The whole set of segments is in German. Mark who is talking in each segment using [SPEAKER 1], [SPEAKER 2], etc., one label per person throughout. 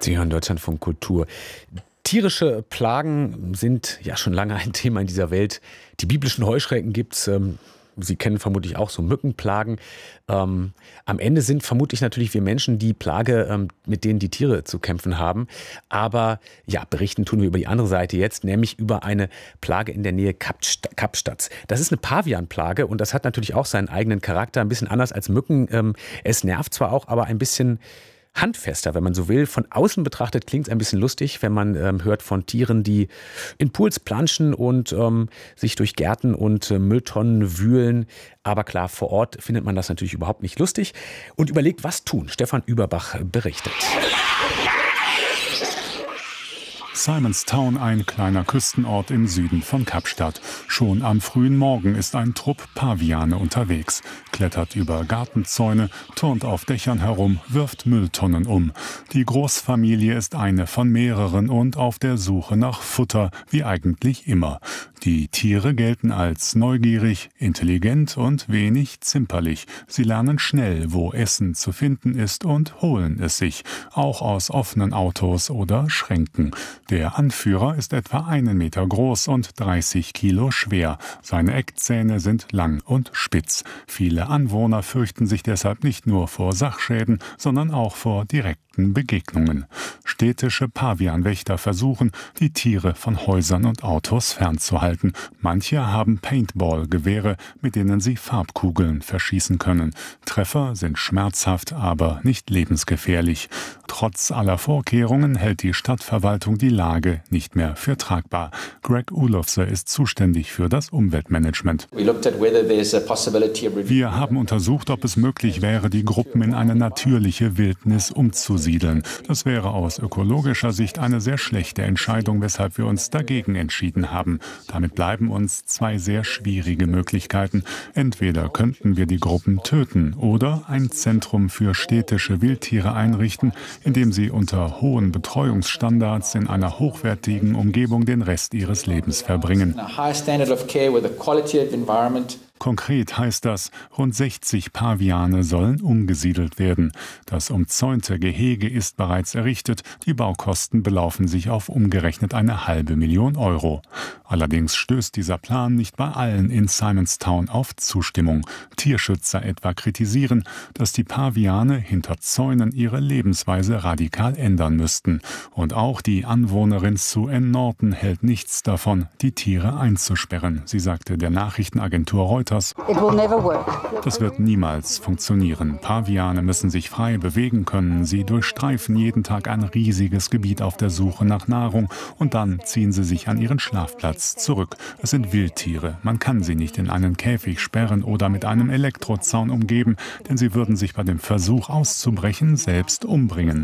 [SPEAKER 1] Sie hören Deutschlandfunk Kultur. Tierische Plagen sind ja schon lange ein Thema in dieser Welt. Die biblischen Heuschrecken gibt's. Sie kennen vermutlich auch so Mückenplagen. Am Ende sind vermutlich natürlich wir Menschen die Plage, mit denen die Tiere zu kämpfen haben. Aber ja, berichten tun wir über die andere Seite jetzt, nämlich über eine Plage in der Nähe Kapstadts. Das ist eine Pavianplage und das hat natürlich auch seinen eigenen Charakter, ein bisschen anders als Mücken. Es nervt zwar auch, aber ein bisschen handfester, wenn man so will. Von außen betrachtet klingt es ein bisschen lustig, wenn man hört von Tieren, die in Pools planschen und sich durch Gärten und Mülltonnen wühlen. Aber klar, vor Ort findet man das natürlich überhaupt nicht lustig und überlegt, was tun. Stefan Überbach berichtet.
[SPEAKER 2] Simonstown, ein kleiner Küstenort im Süden von Kapstadt. Schon am frühen Morgen ist ein Trupp Paviane unterwegs, klettert über Gartenzäune, turnt auf Dächern herum, wirft Mülltonnen um. Die Großfamilie ist eine von mehreren und auf der Suche nach Futter, wie eigentlich immer. Die Tiere gelten als neugierig, intelligent und wenig zimperlich. Sie lernen schnell, wo Essen zu finden ist und holen es sich, auch aus offenen Autos oder Schränken. Der Anführer ist etwa 1 Meter groß und 30 Kilo schwer. Seine Eckzähne sind lang und spitz. Viele Anwohner fürchten sich deshalb nicht nur vor Sachschäden, sondern auch vor direkten Begegnungen. Städtische Pavianwächter versuchen, die Tiere von Häusern und Autos fernzuhalten. Manche haben Paintball-Gewehre, mit denen sie Farbkugeln verschießen können. Treffer sind schmerzhaft, aber nicht lebensgefährlich. Trotz aller Vorkehrungen hält die Stadtverwaltung die Lage nicht mehr für tragbar. Greg Ulofse ist zuständig für das Umweltmanagement. Wir haben untersucht, ob es möglich wäre, die Gruppen in eine natürliche Wildnis umzusiedeln. Das wäre aus ökologischer Sicht eine sehr schlechte Entscheidung, weshalb wir uns dagegen entschieden haben. Damit bleiben uns 2 sehr schwierige Möglichkeiten. Entweder könnten wir die Gruppen töten oder ein Zentrum für städtische Wildtiere einrichten, in dem sie unter hohen Betreuungsstandards in einer hochwertigen Umgebung den Rest ihres Lebens verbringen. Konkret heißt das, rund 60 Paviane sollen umgesiedelt werden. Das umzäunte Gehege ist bereits errichtet. Die Baukosten belaufen sich auf umgerechnet 500.000 Euro. Allerdings stößt dieser Plan nicht bei allen in Simonstown auf Zustimmung. Tierschützer etwa kritisieren, dass die Paviane hinter Zäunen ihre Lebensweise radikal ändern müssten. Und auch die Anwohnerin Sue Ann Norton hält nichts davon, die Tiere einzusperren. Sie sagte der Nachrichtenagentur Reuters: Das wird niemals funktionieren. Paviane müssen sich frei bewegen können. Sie durchstreifen jeden Tag ein riesiges Gebiet auf der Suche nach Nahrung und dann ziehen sie sich an ihren Schlafplatz zurück. Es sind Wildtiere. Man kann sie nicht in einen Käfig sperren oder mit einem Elektrozaun umgeben, denn sie würden sich bei dem Versuch auszubrechen selbst umbringen.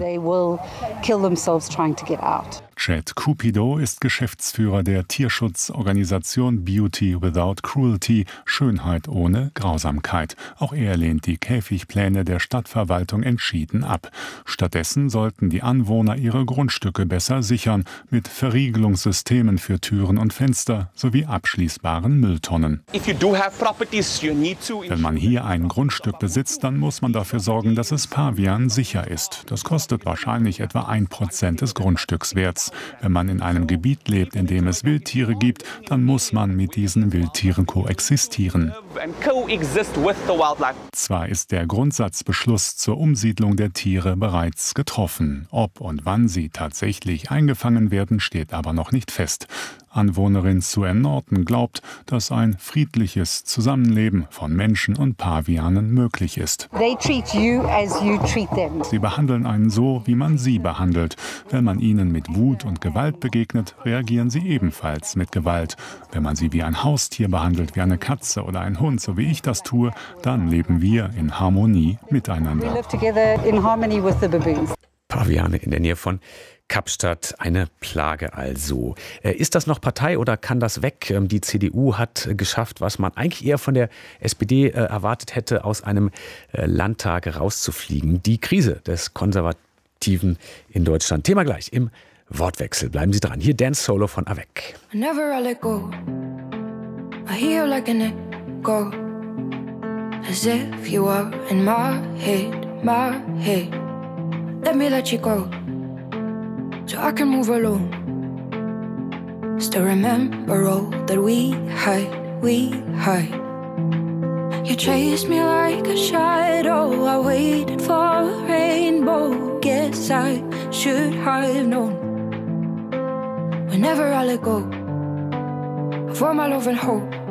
[SPEAKER 2] Chad Cupido ist Geschäftsführer der Tierschutzorganisation Beauty Without Cruelty, Schönheit ohne Grausamkeit. Auch er lehnt die Käfigpläne der Stadtverwaltung entschieden ab. Stattdessen sollten die Anwohner ihre Grundstücke besser sichern, mit Verriegelungssystemen für Türen und Fenster sowie abschließbaren Mülltonnen. Wenn man hier ein Grundstück besitzt, dann muss man dafür sorgen, dass es Pavian sicher ist. Das kostet wahrscheinlich etwa 1% des Grundstückswerts. Wenn man in einem Gebiet lebt, in dem es Wildtiere gibt, dann muss man mit diesen Wildtieren koexistieren. Zwar ist der Grundsatzbeschluss zur Umsiedlung der Tiere bereits getroffen. Ob und wann sie tatsächlich eingefangen werden, steht aber noch nicht fest. Anwohnerin Sue Ann Norton glaubt, dass ein friedliches Zusammenleben von Menschen und Pavianen möglich ist. Sie behandeln einen so, wie man sie behandelt. Wenn man ihnen mit Wut und Gewalt begegnet, reagieren sie ebenfalls mit Gewalt. Wenn man sie wie ein Haustier behandelt, wie eine Katze oder ein Hund, so wie ich das tue, dann leben wir in Harmonie miteinander.
[SPEAKER 1] Paviane in der Nähe von Kapstadt, eine Plage also. Ist das noch Partei oder kann das weg? Die CDU hat geschafft, was man eigentlich eher von der SPD erwartet hätte, aus einem Landtag rauszufliegen. Die Krise des Konservativen in Deutschland. Thema gleich im Wortwechsel. Bleiben Sie dran. Hier Dance Solo von Avec.
[SPEAKER 3] I never let go. I hear like an echo. As if you were in my head, my head. Let me let you go. so I can move alone. Still remember all that we had. You chased me like a shadow, I waited for a rainbow. Guess I should have known. Whenever I let go of all my love and hope,